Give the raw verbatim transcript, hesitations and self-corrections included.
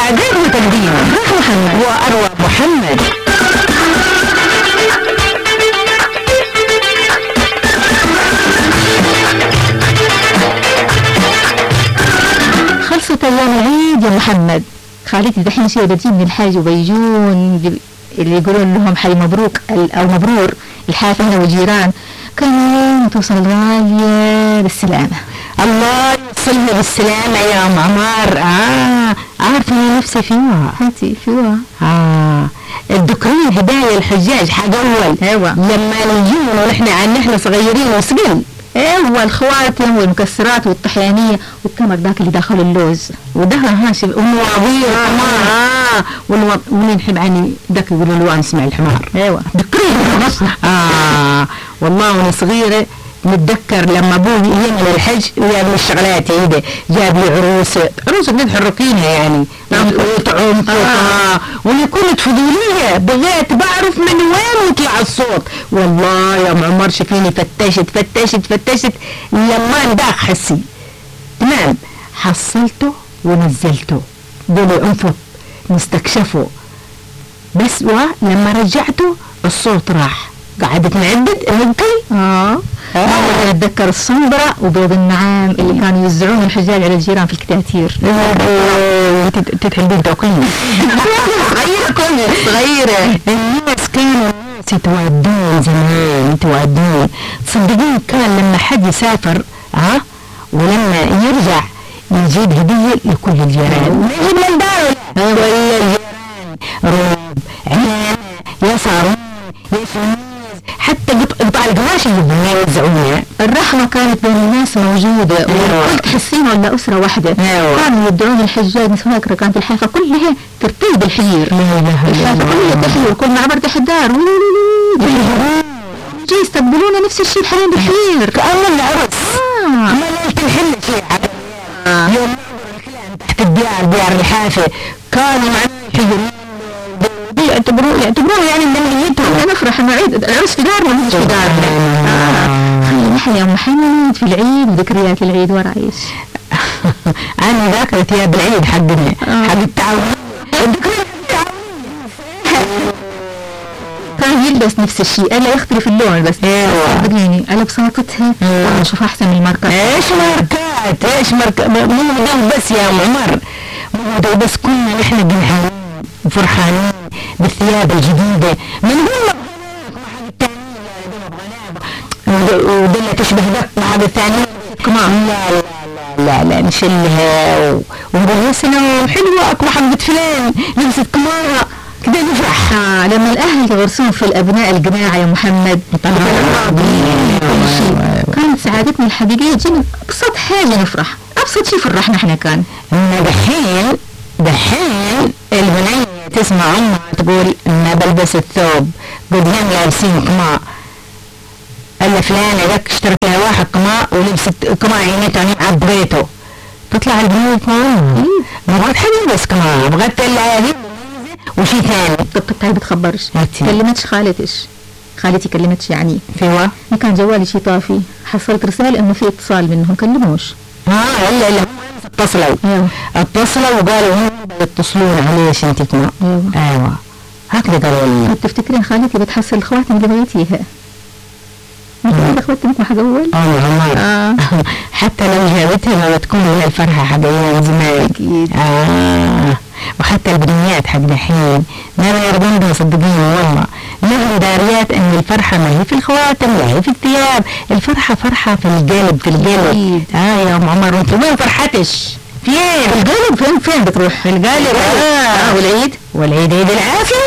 إعداد وتقديم رحمة محمد وأروى محمد. خلصت أيام العيد يا محمد، خالتي دحين شيء بتجيب من الحاج وبيجون اللي يقولون لهم حي مبروك أو مبرور الحافة هنا والجيران، كان توصل غالية بالسلامة. الله يوصلنا بالسلامة يا أم عمار. آه عارفة نفسي فيها هاتي فيها آه الذكرين هدايا الحجاج حق أول. ايوه لما نجيون ونحن عن نحن صغيرين وصغير. ايوه الخواتم والمكسرات والطحيانية والتمر ذاك اللي داخل اللوز وده هاشم ومواضيع الحمار. اه واللي واللي نحب عني ذاك يقولوا له اسمع الحمار. ايوه ذكرين اه والله وانا صغيرة نتذكر لما ابوي يجينا للحج ويا من الشغلات هيدا جاب لي عروسه عروسه كنت حركينها يعني وطعم اه واللي كنت فضوليه بغيت بعرف من وين يطلع الصوت. والله يا ام عمر شفيني فتشت فتشت فتشت لما انداخ حسي تمام حصلته ونزلته قولي انفض نستكشفه بس ولما رجعته الصوت راح. قعدت نعدد نبكي. اه انا اتذكر الصنبرة وبيض النعام اللي كانوا يوزعون الحجاج على الجيران في الكتاتير. انت تحبين توقيني صغيرة كنت صغيرة. الناس كانوا الناس يتوادون زمان يتوادون تصدقين كان لما حد يسافر ها ولما يرجع يجيب هدية لكل الجيران يجيب من داره كل الجيران روب عيانة يسارون يشميز حتى قطع القماش اللي يوزعونها. الرحمة كانت بين الناس موجودة وكل تحسين ولا أسرة واحدة. كانوا يدعون الحجاج فاكرة كانت الحافة كلها ترتيب الحير. الحافة كلها تحير كل معبر تحت دار جاي يستقبلونا نفس الشيء الحين بالحير كأنه العرس. اه ما ليلة الحلة شيء آه. يوم نعبر الكلام تحت الديار ديار الحافة كانوا معنا يحيرون يعتبروه يعتبروه يعني من نيتهم. نفرح انه عيد العرس في دارنا مش في دارنا. خلينا نحن يا محمد في العيد وذكريات العيد ورايش. انا ذاكرة يا بالعيد حقنا حق التعاون الذكريات التعاونية كان يلبس نفس الشيء الا يختلف اللون بس. ايوه صدقيني على بساطتها وانا اشوف احسن من الماركات. ايش ماركات ايش ماركات مو ده بس يا ام عمر مو ده بس كنا نحن جنحانين وفرحانين بالثياب الجديدة من هم واحد الثاني ودلة تشبه ذاك واحد الثاني كمان لا لا لا لا نشلها ونقول يا سلام حلوة اكو حبة فلان لبست كمارة كده نفرح. آه لما الاهل يغرسون في الابناء القناعة يا محمد كل شيء كانت سعادتنا الحقيقية جدا ابسط حاجة نفرح ابسط شيء فرحنا احنا كان. دحين دحين البنية تسمع امها تقول ما بلبس الثوب قدام لابسين قماء الا فلانة ذاك اشترك لها واحد قماء ولبست قماء عينيته عبيته تطلع البنوت ما ما بغت حد يلبس قماء بغت هذه وشي ثاني. طب تعالي بتخبرش كلمتش خالتش خالتي كلمتش يعني فيوا كان جوالي شي طافي حصلت رسالة انه في اتصال منهم كلموش. ها الا الا اتصلوا ايوه اتصلوا وقالوا هم بيتصلون عليش انت كمان. ايوه ايوه هكذا قالوا لي. تفتكرين خالتي بتحصل الخواتم اللي بغيتيها؟ ما خواتمك ما حقول اه اه حتى لو جابتها ما بتكون هي الفرحة حق ايام زمان اكيد. اه وحتى البنيات حق دحين ما يرضون بها صدقيني والله لهم داريات ان الفرحة ما هي في الخواتم لا هي في الثياب الفرحة فرحة في القلب في القلب. اه يا ام عمر وانت وين فرحتش؟ فين؟ في القلب فين فين بتروح؟ في القلب. اه والعيد والعيد عيد العافية